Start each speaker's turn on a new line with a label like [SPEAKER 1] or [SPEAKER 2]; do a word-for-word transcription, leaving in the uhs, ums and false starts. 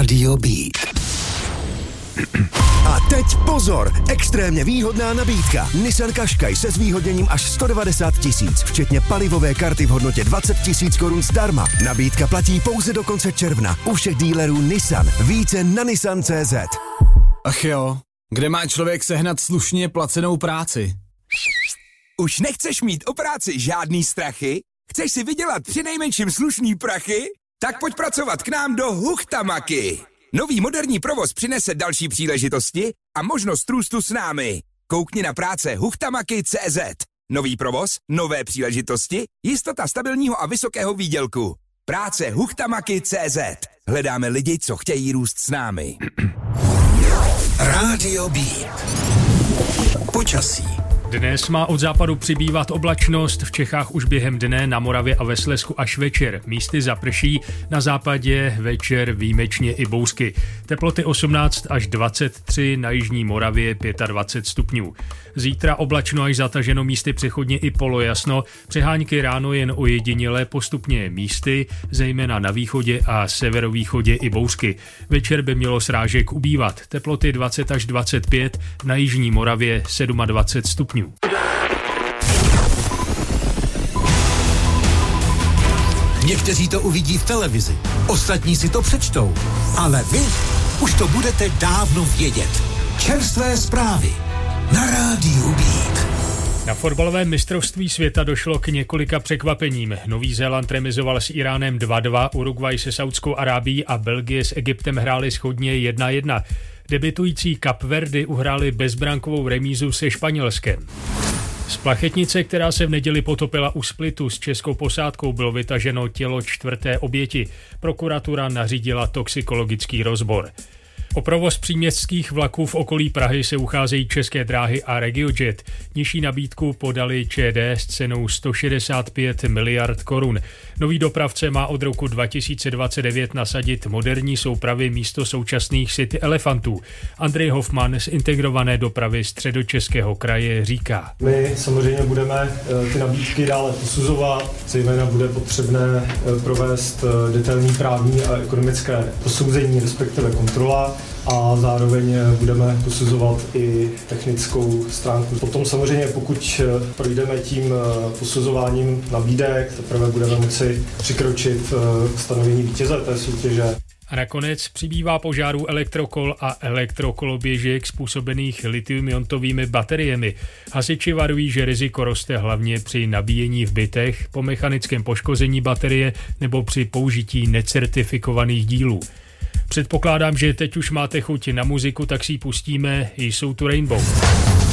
[SPEAKER 1] Rádio Beat. A teď pozor! Extrémně výhodná nabídka. Nissan Qashqai se zvýhodněním až sto devadesát tisíc, včetně palivové karty v hodnotě dvacet tisíc korun zdarma. Nabídka platí pouze do konce června. U všech dílerů Nissan. Více na nissan tečka cé zet.
[SPEAKER 2] Ach jo, kde má člověk sehnat slušně placenou práci?
[SPEAKER 3] Už nechceš mít o práci žádný strachy? Chceš si vydělat přinejmenším slušný prachy? Tak pojď pracovat k nám do Huchtamaky. Nový moderní provoz přinese další příležitosti a možnost růstu s námi. Koukni na práce huchtamaky tečka cé zet. Nový provoz, nové příležitosti, jistota stabilního a vysokého výdělku. Práce huchtamaky tečka cé zet. Hledáme lidi, co chtějí růst s námi.
[SPEAKER 1] Rádio Beat. Počasí.
[SPEAKER 4] Dnes má od západu přibývat oblačnost, v Čechách už během dne, na Moravě a ve Slezsku až večer. Místy zaprší, na západě večer výjimečně i bouřky. Teploty osmnáct až dvacet tři, na jižní Moravě dvacet pět stupňů. Zítra oblačno až zataženo, místy přechodně i polojasno, přehánky ráno jen ojedinělé, postupně místy, zejména na východě a severovýchodě i bouřky. Večer by mělo srážek ubývat, teploty dvacet až dvacet pět, na jižní Moravě dvacet sedm stupňů.
[SPEAKER 1] Někteří to uvidí v televizi, ostatní si to přečtou, ale vy už to budete dávno vědět. Čerstvé zprávy na Rádiu Beat.
[SPEAKER 4] Na fotbalovém mistrovství světa došlo k několika překvapením. Nový Zéland remizoval s Iránem dva dva, Uruguay se Saudskou Arábií a Belgie s Egyptem hráli shodně jedna jedna. Debitující Kapverdy uhráli bezbrankovou remízu se Španělskem. Z plachetnice, která se v neděli potopila u Splitu s českou posádkou, bylo vytaženo tělo čtvrté oběti. Prokuratura nařídila toxikologický rozbor. O provoz příměstských vlaků v okolí Prahy se ucházejí České dráhy a RegioJet. Nižší nabídku podali ČD s cenou sto šedesát pět miliard korun. Nový dopravce má od roku dva tisíce dvacet devět nasadit moderní soupravy místo současných City Elefantů. Andrej Hoffman z integrované dopravy Středočeského kraje říká.
[SPEAKER 5] My samozřejmě budeme ty nabídky dále posuzovat, zejména bude potřebné provést detailní právní a ekonomické posouzení, respektive kontrola. A zároveň budeme posuzovat i technickou stránku. Potom samozřejmě, pokud projdeme tím posuzováním nabídek, teprve budeme moci přikročit k stanovení vítěze té soutěže.
[SPEAKER 4] A nakonec přibývá požárů elektrokol a elektrokoloběžek způsobených lithium-iontovými bateriemi. Hasiči varují, že riziko roste hlavně při nabíjení v bytech, po mechanickém poškození baterie nebo při použití necertifikovaných dílů. Předpokládám, že teď už máte chuť na muziku, tak si ji pustíme. Jsou tu Rainbow.